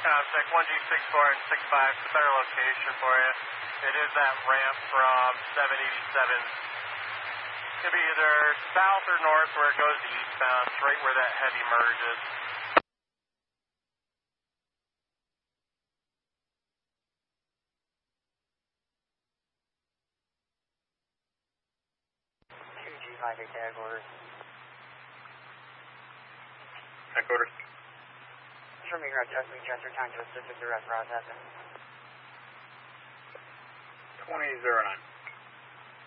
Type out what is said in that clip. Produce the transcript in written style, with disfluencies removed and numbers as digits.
Comsec 1G64 and 65. It's a better location for you. It is that ramp from 787. It could be either south or north where it goes to eastbound. It's right where that heavy merges. Tag orders. Tag orders. Show me your adjust your time to assist with direct processing. 2009.